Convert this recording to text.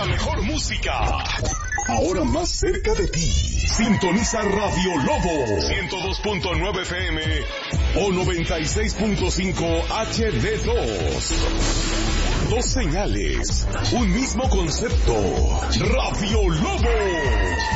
mejor música, ahora más cerca de ti. Sintoniza Radio Lobo 102.9 FM o 96.5 HD2. Dos señales, un mismo concepto. Radio Lobo.